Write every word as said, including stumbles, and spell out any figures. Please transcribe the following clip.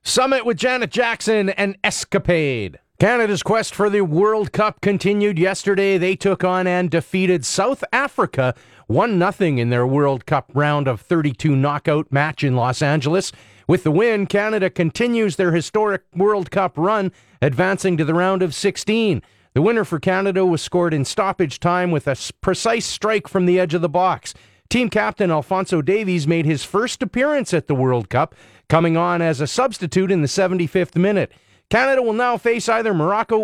Summit with Janet Jackson and Escapade. Canada's quest for the World Cup continued yesterday. They took on and defeated South Africa one nothing in their World Cup round of thirty-two knockout match in Los Angeles. With the win, Canada continues their historic World Cup run, advancing to the round of sixteen. The winner for Canada was scored in stoppage time with a precise strike from the edge of the box. Team captain Alphonso Davies made his first appearance at the World Cup, coming on as a substitute in the seventy-fifth minute. Canada will now face either Morocco